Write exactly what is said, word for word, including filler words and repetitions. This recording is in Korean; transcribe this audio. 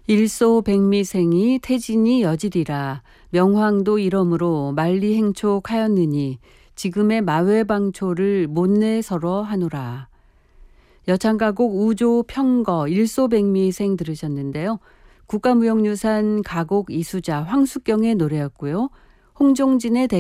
일소백미생이 태진이 여질이라 명황도 이러므로 만리행촉하였느니 지금의 마외방초를 못내 서러 하노라. 여창가곡 우조 평거 일소백미생 들으셨는데요. 국가무형유산 가곡 이수자 황숙경의 노래였고요. 홍종진의